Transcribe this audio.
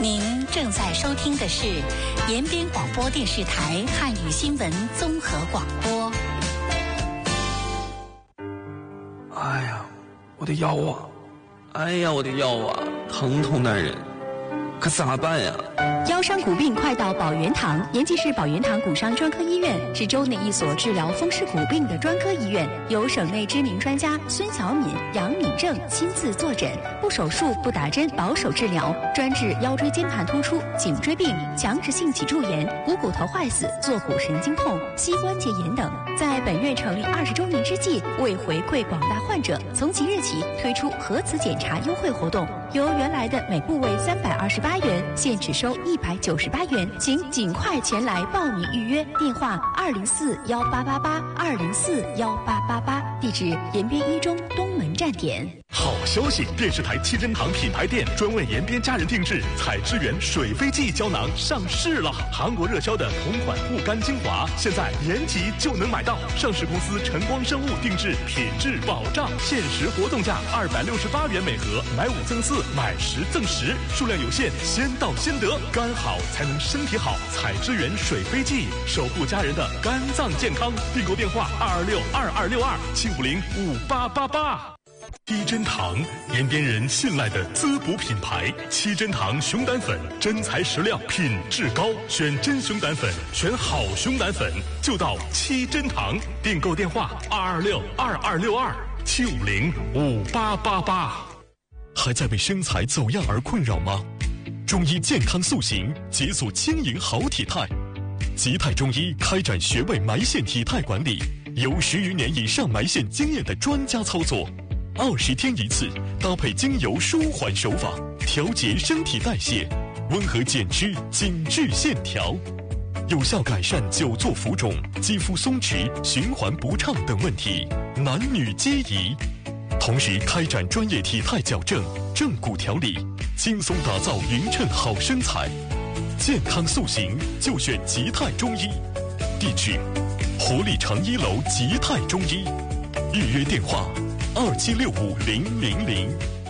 您正在收听的是延边广播电视台汉语新闻综合广播。 哎呀，我的腰啊！哎呀，我的腰啊，疼痛难忍，可咋办呀？ 腰伤骨病快到保元堂。延吉市保元堂骨伤专科医院是州内一所治疗风湿骨病的专科医院，由省内知名专家孙小敏、杨敏正亲自坐诊，不手术、不打针，保守治疗，专治腰椎间盘突出、颈椎病、强直性脊柱炎、股骨头坏死、坐骨神经痛、膝关节炎等。在本院成立20周年之际，为回馈广大患者，从即日起推出核磁检查优惠活动，由原来的每部位328元，现只收198元，请尽快前来报名预约。电话2041888，2041888，地址延边一中东门站点。 好消息！电视台七珍堂品牌店专为延边家人定制采之源水飞记胶囊上市了。韩国热销的同款护肝精华，现在延吉就能买到。上市公司晨光生物定制，品质保障，限时活动价268元每盒，买5赠4，买10赠10，数量有限，先到先得。肝好才能身体好，采之源水飞记，守护家人的肝脏健康。订购电话2262262，7505888。七珍堂，延边人信赖的滋补品牌。七珍堂熊胆粉，真材实料，品质高，选真熊胆粉，选好熊胆粉，就到七珍堂。订购电话2262262，7505888。还在为身材走样而困扰吗？中医健康塑形，解锁轻盈好体态。吉泰中医开展穴位埋线体态管理，有10余年以上埋线经验的专家操作。20天一次，搭配精油舒缓手法，调节身体代谢，温和减脂，紧致线条，有效改善久坐浮肿、肌肤松弛、循环不畅等问题，男女皆宜。同时开展专业体态矫正、正骨调理，轻松打造匀称好身材。健康塑形就选吉泰中医，地址：活力城1楼吉泰中医，预约电话。27650000